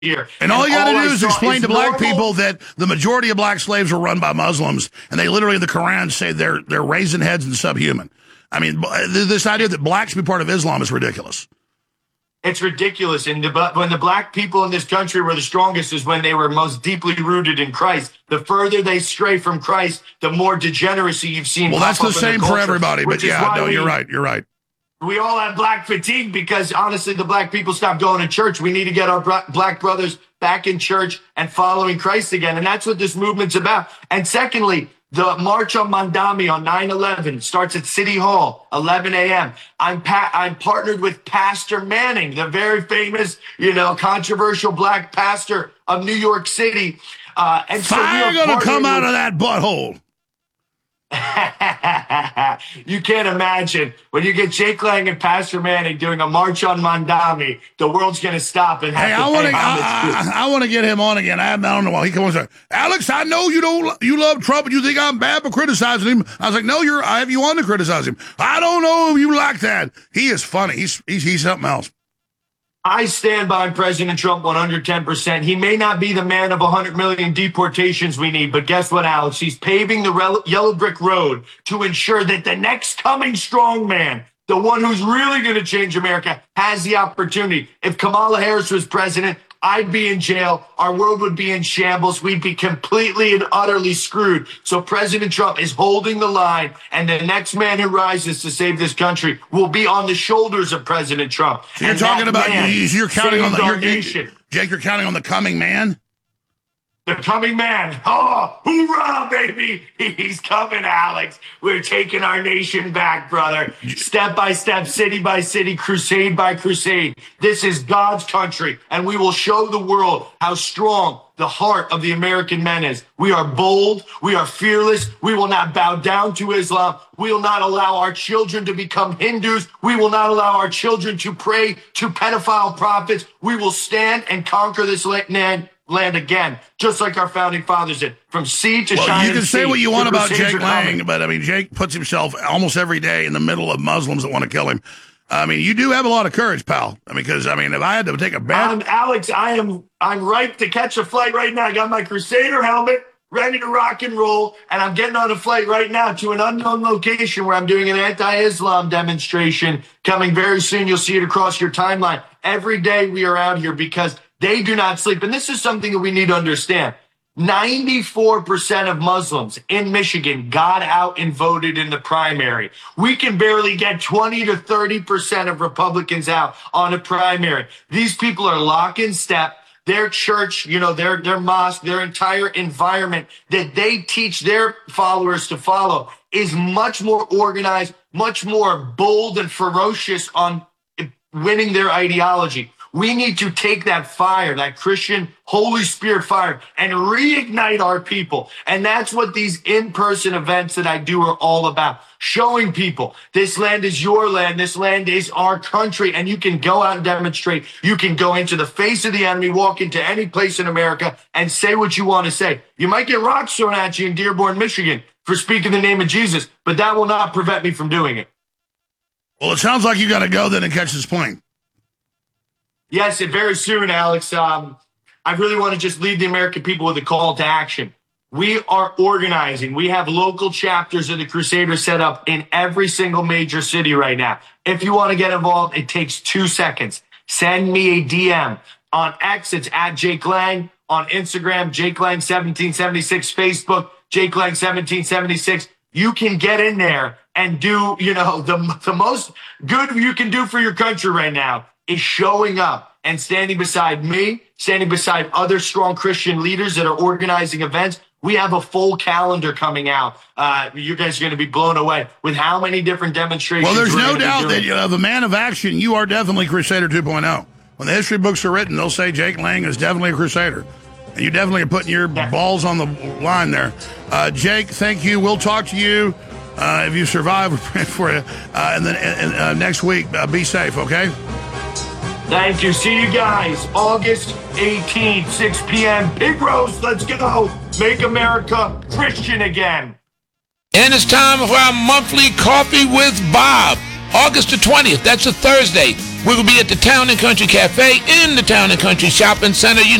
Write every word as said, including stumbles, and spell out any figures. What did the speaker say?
here. And all you got to do is explain to black normal. people that the majority of black slaves were run by Muslims, and they literally in the Quran say they're they're raisin heads and subhuman. I mean, this idea that blacks be part of Islam is ridiculous. It's ridiculous. And the, when the black people in this country were the strongest is when they were most deeply rooted in Christ. The further they stray from Christ, the more degeneracy you've seen. Well, that's the same culture, for everybody. But yeah, no, we, you're right. You're right. We all have black fatigue because, honestly, the black people stopped going to church. We need to get our black brothers back in church and following Christ again. And that's what this movement's about. And secondly, the March on Mandami on nine eleven starts at City Hall, eleven a.m. I'm pa- I'm partnered with Pastor Manning, the very famous, you know, controversial black pastor of New York City. Uh, and so Fire going to come out with- of that butthole. You can't imagine when you get Jake Lang and Pastor Manning doing a march on Mandami, the world's going to stop and have hey, to I want to. I, I, I want to get him on again. I haven't on in a while. He comes on. Alex, I know you don't. You love Trump, and you think I'm bad for criticizing him. I was like, no, you're. I have you on to criticize him. I don't know if you like that. He is funny. He's he's, he's something else. I stand behind President Trump one hundred ten percent. He may not be the man of one hundred million deportations we need, but guess what, Alex? He's paving the rel- yellow brick road to ensure that the next coming strong man, the one who's really going to change America, has the opportunity. If Kamala Harris was president, I'd be in jail. Our world would be in shambles. We'd be completely and utterly screwed. So President Trump is holding the line, and the next man who rises to save this country will be on the shoulders of President Trump. So you're and talking about you, you're counting on the you're, nation. Jake. You're counting on the coming man. The coming man. Oh, hoorah, baby. He's coming, Alex. We're taking our nation back, brother. Step by step, city by city, crusade by crusade. This is God's country, and we will show the world how strong the heart of the American men is. We are bold. We are fearless. We will not bow down to Islam. We will not allow our children to become Hindus. We will not allow our children to pray to pedophile prophets. We will stand and conquer this land. land again, just like our founding fathers did, from sea to well, shining sea. You can say what you want about Jake Lang, coming. but I mean, Jake puts himself almost every day in the middle of Muslims that want to kill him. I mean, you do have a lot of courage, pal. I mean, because I mean, if I had to take a bet, um, Alex, I am I'm ripe to catch a flight right now. I got my Crusader helmet, ready to rock and roll, and I'm getting on a flight right now to an unknown location where I'm doing an anti-Islam demonstration coming very soon. You'll see it across your timeline. Every day we are out here because they do not sleep. And this is something that we need to understand. ninety-four percent of Muslims in Michigan got out and voted in the primary. We can barely get twenty to thirty percent of Republicans out on a primary. These people are lock in step. Their church, you know, their, their mosque, their entire environment that they teach their followers to follow is much more organized, much more bold and ferocious on winning their ideology. We need to take that fire, that Christian Holy Spirit fire, and reignite our people. And that's what these in-person events that I do are all about. Showing people this land is your land. This land is our country. And you can go out and demonstrate. You can go into the face of the enemy, walk into any place in America and say what you want to say. You might get rocks thrown at you in Dearborn, Michigan for speaking the name of Jesus, but that will not prevent me from doing it. Well, it sounds like you got to go then and catch this plane. Yes, and very soon, Alex. Um, I really want to just leave the American people with a call to action. We are organizing. We have local chapters of the Crusaders set up in every single major city right now. If you want to get involved, it takes two seconds. Send me a D M. On X, it's at Jake Lang. On Instagram, Jake Lang seventeen seventy-six. Facebook, Jake Lang seventeen seventy-six. You can get in there and do, you know, the, the most good you can do for your country right now is showing up and standing beside me, standing beside other strong Christian leaders that are organizing events. We have a full calendar coming out. Uh, you guys are going to be blown away with how many different demonstrations. Well, there's we're no gonna be doubt doing. that you know, the man of action, you are definitely Crusader two point oh. When the history books are written, they'll say Jake Lang is definitely a Crusader. And you definitely are putting your Yeah. balls on the line there. Uh, Jake, thank you. We'll talk to you uh, if you survive for you. Uh, and then and, uh, next week, uh, be safe, okay? Thank you. See you guys August eighteenth, six p.m. Pig roast. Let's go. Make America Christian again. And it's time for our monthly Coffee with Bob. August the twentieth, that's a Thursday. We will be at the Town and Country Cafe in the Town and Country Shopping Center. You